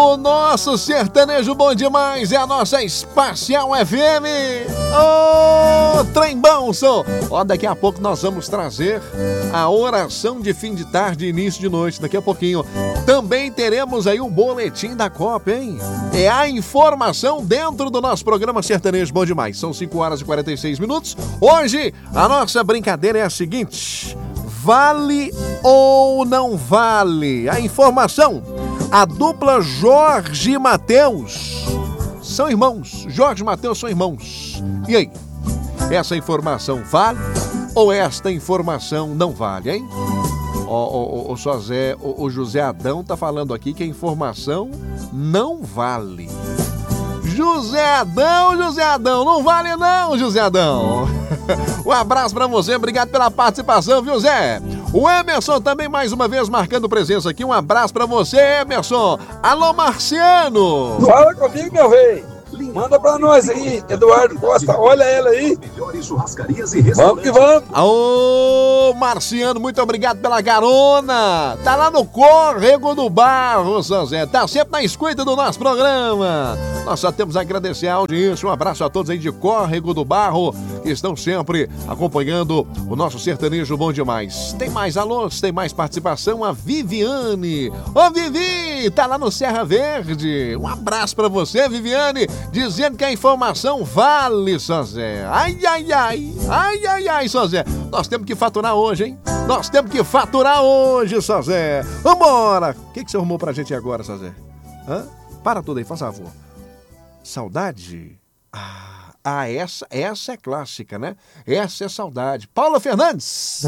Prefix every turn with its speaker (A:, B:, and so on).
A: O nosso sertanejo bom demais é a nossa Espacial FM. Ô, trem bom, som. Ó, daqui a pouco nós vamos trazer a oração de fim de tarde e início de noite, daqui a pouquinho. Também teremos aí um boletim da Copa, hein? É a informação dentro do nosso programa Sertanejo Bom Demais. São 5 horas e 46 minutos. Hoje, a nossa brincadeira é a seguinte: vale ou não vale? A informação: a dupla Jorge e Mateus são irmãos. Jorge e Mateus são irmãos. E aí? Essa informação vale ou esta informação não vale, hein? O José Adão tá falando aqui que a informação não vale. José Adão, não vale não, José Adão. Um abraço pra você, obrigado pela participação, viu, Zé? O Emerson também mais uma vez marcando presença aqui, um abraço pra você, Emerson. Alô, Marciano.
B: Fala comigo, meu rei. Manda pra nós aí, Eduardo Costa, olha ela aí. Vamos que vamos.
A: Ô, Marciano, muito obrigado pela carona. Tá lá no Córrego do Barro, São Zé. Tá sempre na escuta do nosso programa. Nós só temos a agradecer a audiência. Um abraço a todos aí de Córrego do Barro, que estão sempre acompanhando o nosso sertanejo bom demais. Tem mais alôs, tem mais participação. A Viviane. Ô, Vivi, tá lá no Serra Verde. Um abraço pra você, Viviane, dizendo que a informação vale, São Zé. Ai, São Zé. Nós temos que faturar hoje, hein? Nós temos que faturar hoje, São Zé. Vambora. O que você arrumou pra gente agora, São Zé? Hã? Para tudo aí, faz favor. Saudade? Essa é clássica, né? Essa é saudade. Paula Fernandes.